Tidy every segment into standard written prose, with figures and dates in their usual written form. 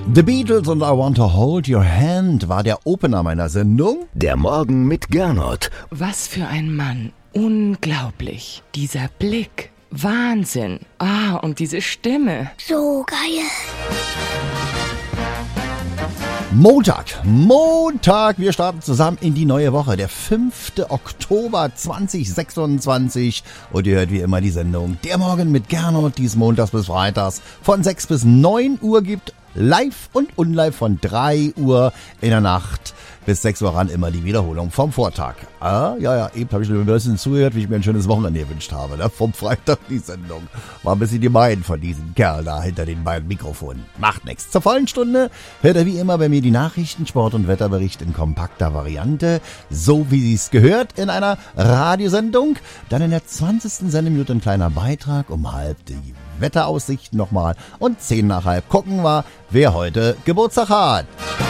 The Beatles und I Want to Hold Your Hand war der Opener meiner Sendung. Der Morgen mit Gernot. Was für ein Mann. Unglaublich. Dieser Blick. Wahnsinn. Und diese Stimme. So geil. Montag, wir starten zusammen in die neue Woche, der 5. Oktober 2026 und ihr hört wie immer die Sendung Der Morgen mit Gernot, die es montags bis freitags von 6 bis 9 Uhr gibt, live und unlive von 3 Uhr in der Nacht bis 6 Uhr ran, immer die Wiederholung vom Vortag. Eben habe ich mir ein bisschen zugehört, wie ich mir ein schönes Wochenende gewünscht habe, ne? Vom Freitag die Sendung. War ein bisschen gemein von diesem Kerl da hinter den beiden Mikrofonen. Macht nichts. Zur vollen Stunde hört er wie immer bei mir die Nachrichten, Sport- und Wetterbericht in kompakter Variante, so wie es gehört in einer Radiosendung. Dann in der 20. Sendeminute ein kleiner Beitrag, um halb die Wetteraussicht nochmal und 10 nach halb gucken wir, wer heute Geburtstag hat.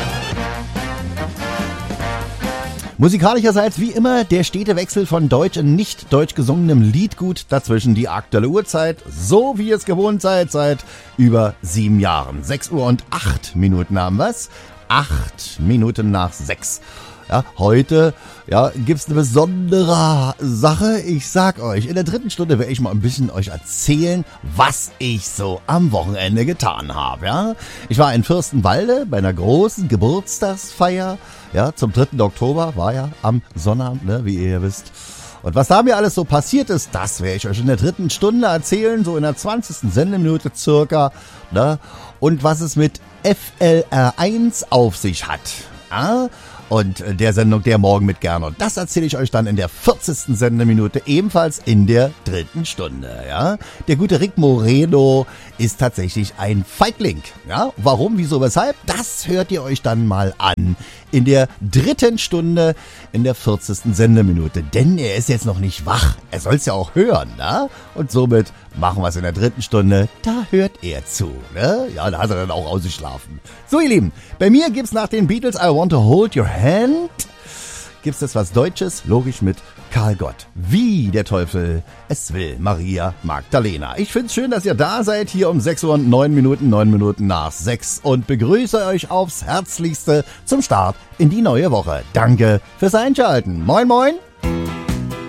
Musikalischerseits wie immer der stete Wechsel von deutsch und nicht deutsch gesungenem Liedgut, dazwischen die aktuelle Uhrzeit, so wie ihr es gewohnt seid, seit über 7 Jahren. 6 Uhr und 8 Minuten haben wir's. 8 Minuten nach 6. Ja, heute gibt's eine besondere Sache. Ich sag euch, in der 3. Stunde werde ich mal ein bisschen euch erzählen, was ich so am Wochenende getan habe. Ja? Ich war in Fürstenwalde bei einer großen Geburtstagsfeier. Ja, zum 3. Oktober war ja am Sonnabend, ne, wie ihr wisst. Und was da mir alles so passiert ist, das werde ich euch in der 3. Stunde erzählen, so in der 20. Sendeminute circa. Ne? Und was es mit FLR1 auf sich hat. Ja? Und der Sendung Der Morgen mit Gernot, das erzähle ich euch dann in der 40. Sendeminute, ebenfalls in der 3. Stunde. Ja? Der gute Rick Moreno ist tatsächlich ein Feigling. Ja? Warum, wieso, weshalb? Das hört ihr euch dann mal an in der 3. Stunde, in der 40. Sendeminute. Denn er ist jetzt noch nicht wach. Er soll es ja auch hören. Ne? Und somit machen wir es in der 3. Stunde. Da hört er zu. Ne? Ja, da hat er dann auch ausgeschlafen. So, ihr Lieben, bei mir gibt's nach den Beatles I Want to Hold Your Hand, gibt's jetzt was Deutsches, logisch mit Karl Gott. Wie der Teufel es will, Maria Magdalena. Ich find's schön, dass ihr da seid, hier um 6 Uhr und 9 Minuten nach 6 und begrüße euch aufs Herzlichste zum Start in die neue Woche. Danke fürs Einschalten. Moin, moin.